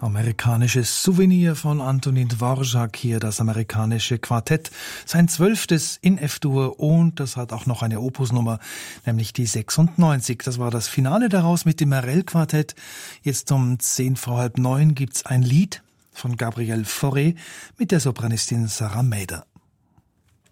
Amerikanisches Souvenir von Antonin Dvorak, hier das amerikanische Quartett, sein 12. in F-Dur, und das hat auch noch eine Opusnummer, nämlich die 96. Das war das Finale daraus mit dem Marel-Quartett. Jetzt um 8:50 gibt's ein Lied von Gabrielle Fauré mit der Sopranistin Sarah Mader.